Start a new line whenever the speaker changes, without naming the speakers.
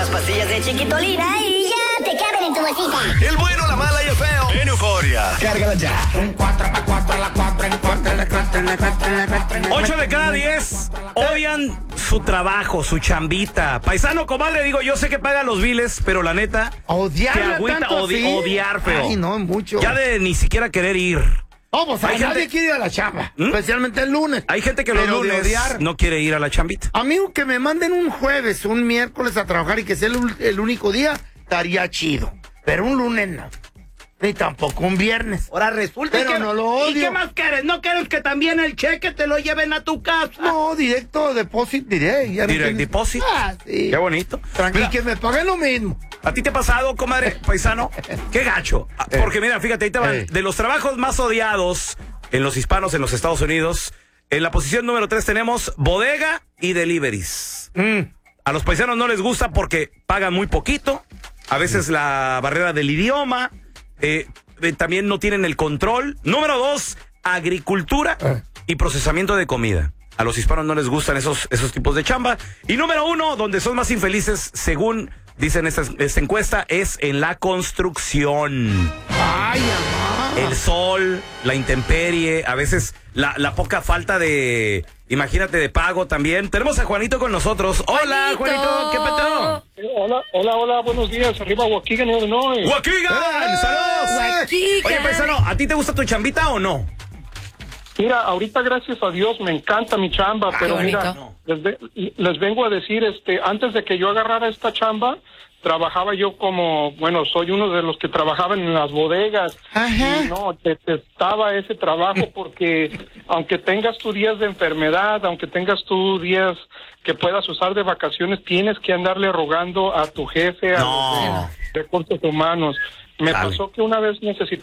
pastillas de Chiquitolina y ya te caben en tu bolsita.
El bueno, la mala y el feo. En Euforia. Cárgala ya.
8 de cada 10 odian su trabajo, su chambita. Paisano, comadre, digo, yo sé que paga los biles, pero la neta,
Odiarla
te agüita
tanto así.
odiar, feo.
Ay, no, mucho.
Ya de ni siquiera querer ir.
No, pues
Hay
nadie
gente-
quiere ir a la chamba, especialmente el lunes.
Hay gente que los
Pero de
lunes
odiar.
no quiere ir a la chambita.
Amigo, que me manden un jueves, un miércoles a trabajar y que sea el único día, estaría chido. Pero un lunes no. Ni tampoco un viernes.
Ahora resulta
Pero
que...
no lo odio.
¿Y qué más quieres? ¿No quieres que también el cheque te lo lleven a tu casa?
No, directo deposit, diré. Ya no
Direct
tienes-
deposit.
Ah, sí.
Qué bonito.
Tranquilo,
Mira,
que me paguen lo mismo.
¿a ti te ha pasado, comadre, paisano? Qué gacho. Porque mira, fíjate, ahí te van. De los trabajos más odiados en los hispanos en los Estados Unidos, en la posición número 3 tenemos bodega y deliveries. A los paisanos no les gusta porque pagan muy poquito. A veces la barrera del idioma. También no tienen el control. Número 2, agricultura y procesamiento de comida. A los hispanos no les gustan esos tipos de chamba. Y número 1, donde son más infelices, según dicen esta encuesta, es en la construcción.
Ay, mamá.
El sol, la intemperie, a veces la poca falta de, imagínate, de pago también. Tenemos a Juanito con nosotros. Hola, Juanito, ¿qué peteo?
Hola, buenos días. Arriba, Waukegan, Illinois.
¡Waukegan! ¡Saludos! Oye, paisano, ¿a ti te gusta tu chambita o no?
Mira, ahorita gracias a Dios me encanta mi chamba, pero mira, les vengo a decir, antes de que yo agarrara esta chamba, trabajaba yo soy uno de los que trabajaban en las bodegas.
Ajá.
Y no, detestaba ese trabajo porque aunque tengas tus días de enfermedad, aunque tengas tus días que puedas usar de vacaciones, tienes que andarle rogando a tu jefe, a los de recursos humanos. Me
Dale.
pasó que una vez necesitaba